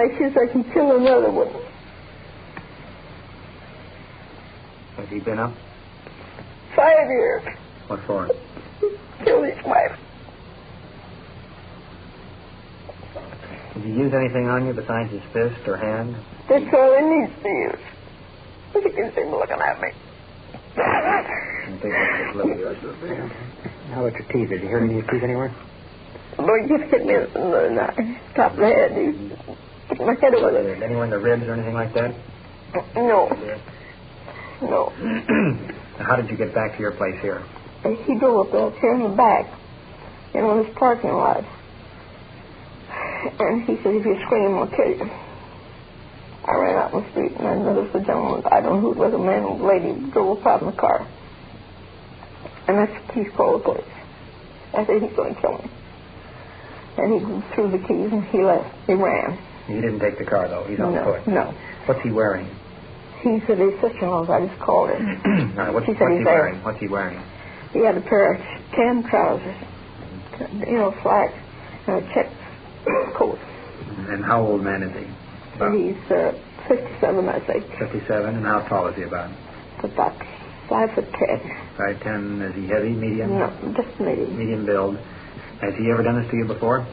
says I can kill another one. Has he been up? 5 years. What for? Killed his wife. Did he use anything on you besides his fist or hand? That's all he needs to use. But you can see him looking at me. How about your teeth? Did you hear any of your teeth anywhere? Boy, he just hit me in the top of the head. He hit my head with it. Anywhere in the ribs or anything like that? No. No. How did you get back to your place here? He drove up there in the back, on his parking lot. And he said, if you scream, I'll kill you. I ran out in the street, and I noticed the gentleman, I don't know who it was, a man or a lady, drove up out in the car. And that's he called the police. I said, he's going to kill me. And he threw the keys, and he left. He ran. He didn't take the car, though. He's on foot. No. What's he wearing? He said his sister-in-law's. I just called her. What's he wearing? What's he wearing? He had a pair of tan trousers, slacks, and a check coat. And how old man is he? He's 57, I think. 57, and how tall is he about? About 5'10". 5'10". Is he heavy, medium? No, just medium. Medium build. Has he ever done this to you before?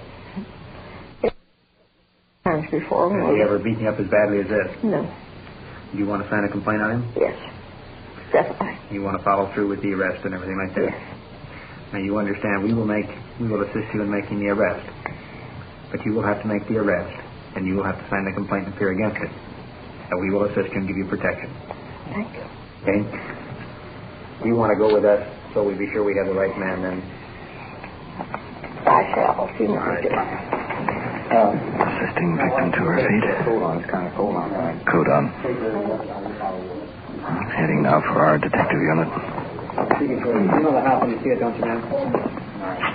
Times before. Has he ever beaten you up as badly as this? No. Do you want to sign a complaint on him? Yes, definitely. You want to follow through with the arrest and everything like that? Yes. Now you understand we will assist you in making the arrest. But you will have to make the arrest, and you will have to sign the complaint and appear against it. And we will assist you and give you protection. Thank you. Okay? You want to go with us so we be sure we have the right man then? I shall. If you want to. Assisting victim to her feet. Hold on, it's kind of cold on, right? Coat on. Heading now for our detective unit. You know the house when you see it, don't you, ma'am? All right.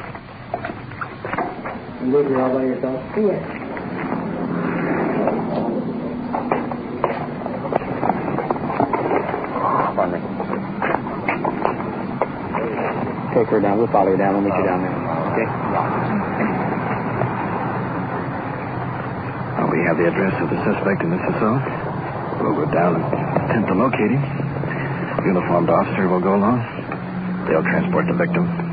You live here all by yourself? Yes. Pardon me. Take her down. We'll follow her down. We'll meet you down there. Okay? We have the address of the suspect in this assault. We'll go down and attempt to locate him. Uniformed officer will go along. They'll transport the victim.